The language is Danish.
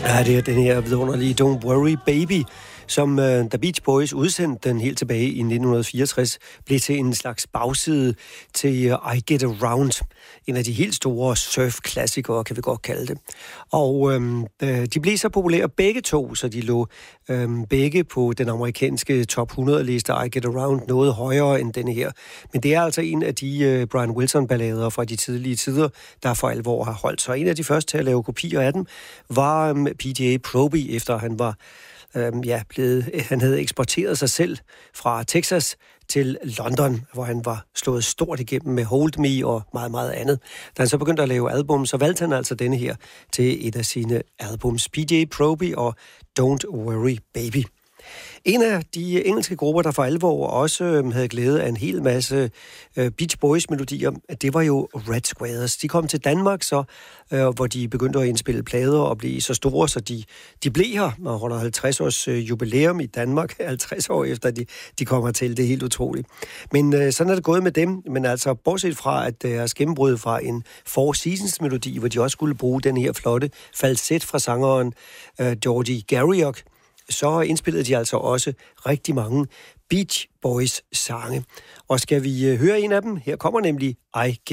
Ja, det er den her vidunderlige Don't Worry Baby, som The Beach Boys udsendte den helt tilbage i 1964, blev til en slags bagside til I Get Around, en af de helt store surf-klassikere, kan vi godt kalde det. Og de blev så populære begge to, så de lå begge på den amerikanske top 100-liste I Get Around noget højere end denne her. Men det er altså en af de Brian Wilson-ballader fra de tidlige tider, der for alvor har holdt. Så en af de første til at lave kopier af dem var PJ Proby, efter han var han havde eksporteret sig selv fra Texas til London, hvor han var slået stort igennem med Hold Me og meget, meget andet. Da han så begyndte at lave album, så valgte han altså denne her til et af sine albums, PJ Proby og Don't Worry Baby. En af de engelske grupper, der for alvor også havde glæde af en hel masse Beach Boys-melodier, det var jo Red Squares. De kom til Danmark, så, hvor de begyndte at indspille plader og blive så store, så de blev her og holder 50 års jubilæum i Danmark, 50 år efter de kommer til. Det er helt utroligt. Men sådan er det gået med dem. Men altså, bortset fra, at deres gennembrud fra en Four Seasons-melodi, hvor de også skulle bruge den her flotte falset fra sangeren Georgie Garriock, så indspillede de altså også rigtig mange Beach Boys sange. Og skal vi høre en af dem? Her kommer nemlig I Get